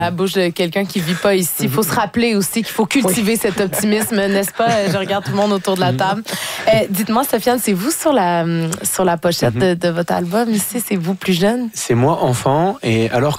la bouche de quelqu'un qui vit pas ici. Il faut se rappeler aussi qu'il faut cultiver cet optimisme, n'est-ce pas? Je regarde tout le monde autour de la table. Dites-moi, Sofiane, c'est vous sur la pochette de votre album ici? C'est vous plus jeune? C'est moi enfant, et alors